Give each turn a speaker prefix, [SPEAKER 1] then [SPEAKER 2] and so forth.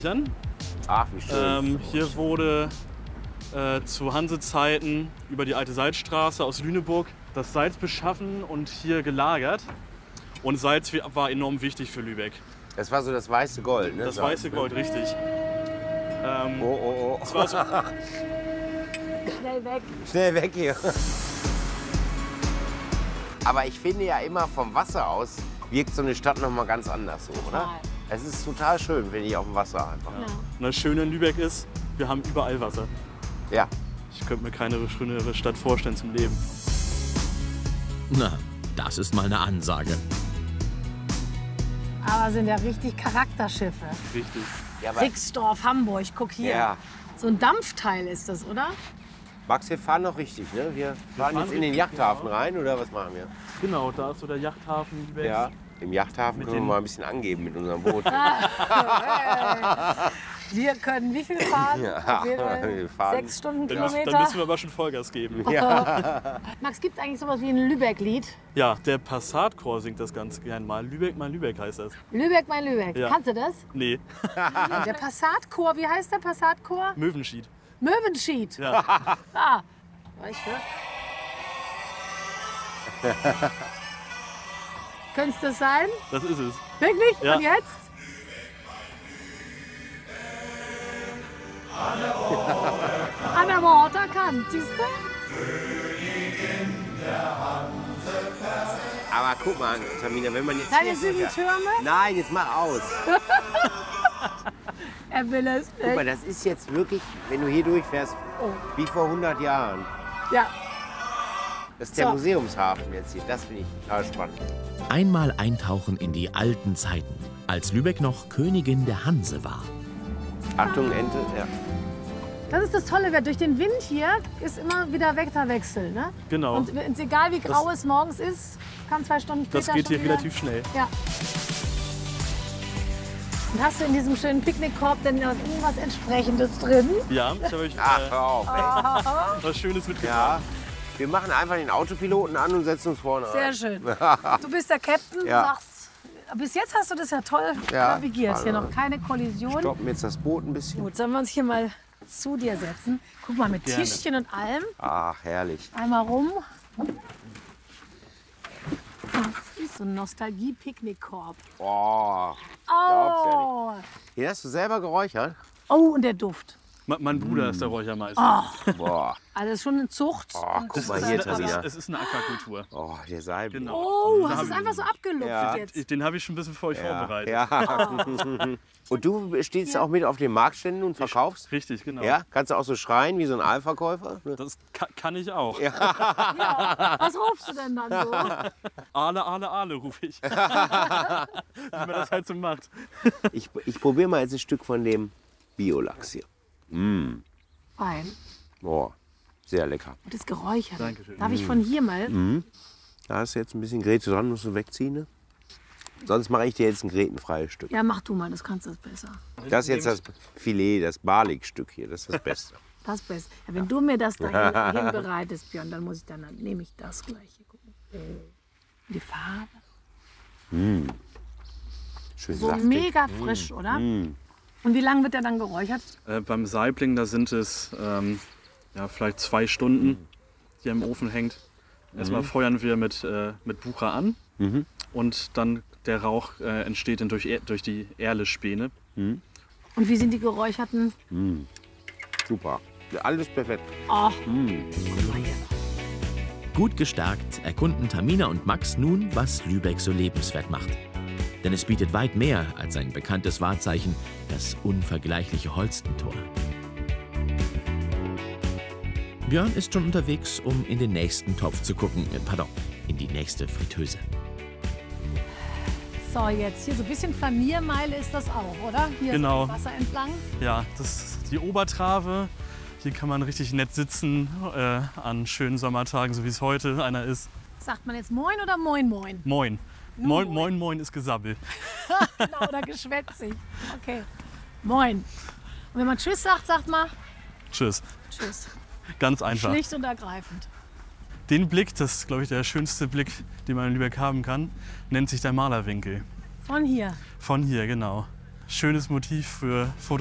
[SPEAKER 1] Ach, wie schön.
[SPEAKER 2] Hier wurde zu Hansezeiten über die alte Salzstraße aus Lüneburg das Salz beschaffen und hier gelagert. Und Salz war enorm wichtig für Lübeck.
[SPEAKER 1] Das war so das weiße Gold, ne?
[SPEAKER 2] Das weiße Gold, richtig.
[SPEAKER 1] Oh.
[SPEAKER 2] Das war so,
[SPEAKER 3] Schnell weg.
[SPEAKER 1] Schnell weg hier. Aber ich finde ja immer vom Wasser aus wirkt so eine Stadt noch mal ganz anders, so, oder? Es ist total schön, wenn ich auf dem Wasser einfach.
[SPEAKER 2] ja. Und das Schöne in Lübeck ist, wir haben überall Wasser.
[SPEAKER 1] Ja.
[SPEAKER 2] Ich könnte mir keine schönere Stadt vorstellen zum Leben.
[SPEAKER 4] Na, das ist mal eine Ansage.
[SPEAKER 3] Aber sind ja richtig Charakterschiffe.
[SPEAKER 2] Richtig.
[SPEAKER 1] Ja, aber
[SPEAKER 3] Rixdorf, Hamburg, guck hier.
[SPEAKER 1] Ja.
[SPEAKER 3] So ein Dampfteil ist das, oder?
[SPEAKER 1] Max, wir fahren noch richtig, ne? Wir fahren jetzt in den Yachthafen rein, oder was machen wir?
[SPEAKER 2] Genau, da ist so der Yachthafen Lübeck.
[SPEAKER 1] Ja. Im Yachthafen
[SPEAKER 2] Mit
[SPEAKER 1] können wir
[SPEAKER 2] den-
[SPEAKER 1] mal ein bisschen angeben mit unserem Boot.
[SPEAKER 3] Wir können wie viel fahren?
[SPEAKER 1] Ja,
[SPEAKER 3] Auf jeden Fall
[SPEAKER 1] wir fahren.
[SPEAKER 3] 6 Stunden
[SPEAKER 2] Dann müssen
[SPEAKER 3] Kilometer.
[SPEAKER 2] wir aber schon Vollgas geben.
[SPEAKER 3] Max, gibt eigentlich sowas wie ein Lübeck-Lied?
[SPEAKER 2] Ja, der Passatchor singt das ganz gern mal. Lübeck, mein Lübeck heißt das.
[SPEAKER 3] Lübeck, mein Lübeck.
[SPEAKER 2] Ja.
[SPEAKER 3] Kannst du das?
[SPEAKER 2] Nee,
[SPEAKER 3] Und der Passatchor, wie heißt der Passatchor?
[SPEAKER 2] Möwenschied.
[SPEAKER 3] Möwenschied.
[SPEAKER 2] Ja.
[SPEAKER 3] Ah, ich höre. Könnte es das sein?
[SPEAKER 2] Das ist es.
[SPEAKER 3] Wirklich?
[SPEAKER 2] Ja.
[SPEAKER 3] Und jetzt? An der Waterkant, siehst du?
[SPEAKER 1] Aber guck mal, Tamina, wenn man jetzt
[SPEAKER 3] Deine
[SPEAKER 1] hier
[SPEAKER 3] sieben Türme?
[SPEAKER 1] Nein, jetzt mach aus.
[SPEAKER 3] Er will es
[SPEAKER 1] Guck mal,
[SPEAKER 3] nicht.
[SPEAKER 1] das ist jetzt wirklich, wenn du hier durchfährst, wie vor 100 Jahren.
[SPEAKER 3] Ja.
[SPEAKER 1] Das ist der
[SPEAKER 3] So.
[SPEAKER 1] Museumshafen jetzt hier. Das finde ich total spannend.
[SPEAKER 4] Einmal eintauchen in die alten Zeiten, als Lübeck noch Königin der Hanse war.
[SPEAKER 1] Achtung, Ente. Ja.
[SPEAKER 3] Das ist das Tolle, durch den Wind hier ist immer wieder Wetterwechsel. Ne?
[SPEAKER 2] Genau.
[SPEAKER 3] Und es ist egal, wie grau es morgens ist, kann 2 Stunden später
[SPEAKER 2] Das geht
[SPEAKER 3] schon
[SPEAKER 2] hier
[SPEAKER 3] wieder...
[SPEAKER 2] relativ schnell.
[SPEAKER 3] Ja. Und hast du in diesem schönen Picknickkorb denn noch irgendwas Entsprechendes drin?
[SPEAKER 2] Ja, ich habe euch
[SPEAKER 1] Ach, hör auf. ey.
[SPEAKER 2] was Schönes mitgebracht.
[SPEAKER 1] Ja. Wir machen einfach den Autopiloten an und setzen uns vorne
[SPEAKER 3] Sehr
[SPEAKER 1] rein.
[SPEAKER 3] schön. Du bist der Captain,
[SPEAKER 1] Ja.
[SPEAKER 3] du sagst, bis jetzt hast du das ja toll
[SPEAKER 1] Ja.
[SPEAKER 3] navigiert. Hier noch keine Kollision.
[SPEAKER 1] Stoppen jetzt das Boot ein bisschen.
[SPEAKER 3] Gut, sollen wir uns hier mal zu dir setzen? Guck mal, mit
[SPEAKER 2] Gerne.
[SPEAKER 3] Tischchen und allem.
[SPEAKER 1] Ach, herrlich.
[SPEAKER 3] Einmal rum. Das ist so ein Nostalgie-Picknickkorb.
[SPEAKER 1] Oh.
[SPEAKER 3] Oh.
[SPEAKER 1] Den hast du selber geräuchert?
[SPEAKER 3] Oh, und der Duft.
[SPEAKER 2] Mein Bruder ist der Räuchermeister.
[SPEAKER 1] Boah.
[SPEAKER 3] Also das ist schon eine Zucht.
[SPEAKER 1] Oh,
[SPEAKER 3] Und
[SPEAKER 1] guck mal
[SPEAKER 3] das
[SPEAKER 1] hier,
[SPEAKER 3] ist-
[SPEAKER 1] Tamina.
[SPEAKER 2] Es ist eine Aquakultur.
[SPEAKER 1] Oh, der Salbe.
[SPEAKER 2] Genau.
[SPEAKER 3] Oh,
[SPEAKER 2] Den
[SPEAKER 3] hast
[SPEAKER 2] hab
[SPEAKER 3] es
[SPEAKER 2] ich-
[SPEAKER 3] einfach so abgelupft
[SPEAKER 1] Ja.
[SPEAKER 3] jetzt.
[SPEAKER 2] Den habe ich schon ein bisschen für euch vorbereitet.
[SPEAKER 1] Ja. Und du stehst auch mit auf den Marktständen und verkaufst?
[SPEAKER 2] Richtig, genau.
[SPEAKER 1] Ja? Kannst du auch so schreien wie so ein Aalverkäufer?
[SPEAKER 2] Das kann ich auch.
[SPEAKER 3] Ja. Was rufst du denn dann so?
[SPEAKER 2] Aale, Aale, Aale, rufe ich. Wie man das halt so macht.
[SPEAKER 1] Ich probiere mal jetzt ein Stück von dem Biolachs hier.
[SPEAKER 3] Fein.
[SPEAKER 1] Boah, sehr lecker.
[SPEAKER 3] Und das geräuchert.
[SPEAKER 2] Dankeschön.
[SPEAKER 3] Darf ich von hier mal?
[SPEAKER 1] Da ist jetzt ein bisschen Grete dran, musst du wegziehen. Ne? Sonst mache ich dir jetzt ein grätenfreies Stück.
[SPEAKER 3] Ja, mach du mal, das kannst du besser.
[SPEAKER 1] Das ist jetzt das Filet, das Barlik-Stück hier, das ist das Beste.
[SPEAKER 3] Das ist besser. Ja, wenn du mir das da hin bereitest, Björn, dann nehme ich das gleich. Hier, guck mal. Die Farbe.
[SPEAKER 1] Schön
[SPEAKER 3] So
[SPEAKER 1] saftig.
[SPEAKER 3] mega frisch, oder? Und wie lange wird der dann geräuchert?
[SPEAKER 2] Beim Saibling, da sind es ja, vielleicht 2 Stunden, die er im Ofen hängt. Erstmal feuern wir mit Bucher an und dann der Rauch entsteht dann durch die Erlespäne.
[SPEAKER 3] Und wie sind die geräucherten?
[SPEAKER 1] Super. Ja, alles perfekt.
[SPEAKER 3] Oh, guck mal hier.
[SPEAKER 4] Gut gestärkt erkunden Tamina und Max nun, was Lübeck so lebenswert macht. Denn es bietet weit mehr als ein bekanntes Wahrzeichen, das unvergleichliche Holstentor. Björn ist schon unterwegs, um in den nächsten Topf zu gucken. Pardon, in die nächste Fritteuse.
[SPEAKER 3] So, jetzt hier so ein bisschen Flaniermeile ist das auch, oder? Hier
[SPEAKER 2] Genau.
[SPEAKER 3] so Wasser entlang.
[SPEAKER 2] Ja, das ist die Obertrave. Hier kann man richtig nett sitzen an schönen Sommertagen, so wie es heute einer ist.
[SPEAKER 3] Sagt man jetzt Moin oder Moin Moin?
[SPEAKER 2] Moin. Moin, moin ist Gesabbel.
[SPEAKER 3] Genau, oder geschwätzig. Okay. Moin. Und wenn man Tschüss sagt, sagt man
[SPEAKER 2] Tschüss.
[SPEAKER 3] Tschüss.
[SPEAKER 2] Ganz einfach.
[SPEAKER 3] Schlicht und ergreifend.
[SPEAKER 2] Den Blick, das ist, glaube ich, der schönste Blick, den man in Lübeck haben kann, nennt sich der Malerwinkel.
[SPEAKER 3] Von hier.
[SPEAKER 2] Von hier, genau. schönes Motiv für